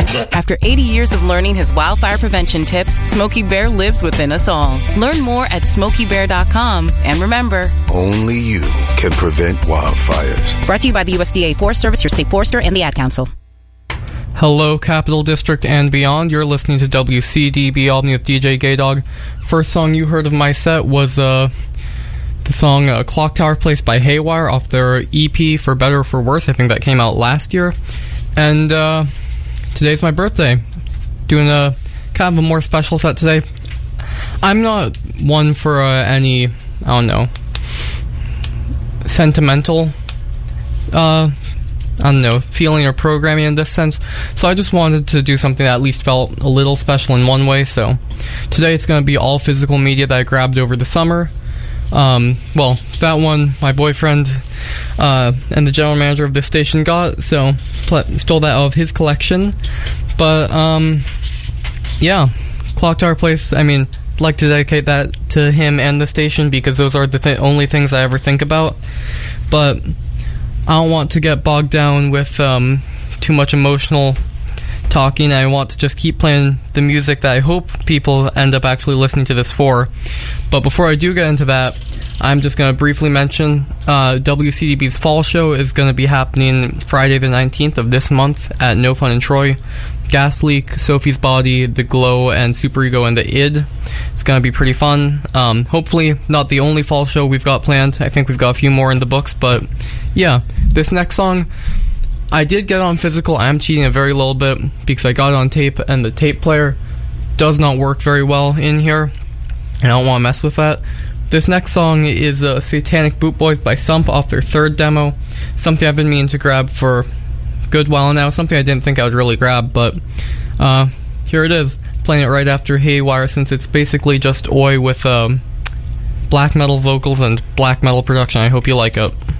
After 80 years of learning his wildfire prevention tips, Smokey Bear lives within us all. Learn more at SmokeyBear.com. And remember, only you can prevent wildfires. Brought to you by the USDA Forest Service, your state forester, and the Ad Council. Hello, Capital District and beyond. You're listening to WCDB Albany with DJ Gaydog. First song you heard of my set was the song Clock Tower Place by Haywire off their EP For Better or For Worse. I think that came out last year. And today's my birthday. Doing a kind of a more special set today. I'm not one for any, I don't know, sentimental feeling or programming in this sense. So I just wanted to do something that at least felt a little special in one way. So today it's going to be all physical media that I grabbed over the summer. That one my boyfriend and the general manager of this station got, so stole that out of his collection. But Clock Tower Place, I'd like to dedicate that to him and the station because those are the only things I ever think about. But I don't want to get bogged down with too much emotional talking. I want to just keep playing the music that I hope people end up actually listening to this for. But before I do get into that, I'm just going to briefly mention WCDB's fall show is going to be happening Friday the 19th of this month at No Fun in Troy. Gas Leak, Sophie's Body, The Glow, and Super Ego and the Id. It's going to be pretty fun. Hopefully not the only fall show we've got planned. I think we've got a few more in the books, but yeah, this next song, I did get on physical. I am cheating a very little bit because I got it on tape, and the tape player does not work very well in here, and I don't want to mess with that. This next song is Satanic Boot Boys by Sump off their third demo. Something I've been meaning to grab for a good while now. Something I didn't think I would really grab, but here it is. Playing it right after Haywire, since it's basically just Oi with black metal vocals and black metal production. I hope you like it.